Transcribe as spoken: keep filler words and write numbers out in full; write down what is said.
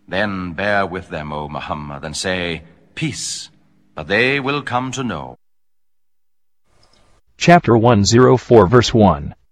Then bear with them, O Muhammad, and say, Peace, but they will come to know. Chapter one oh four, verse one.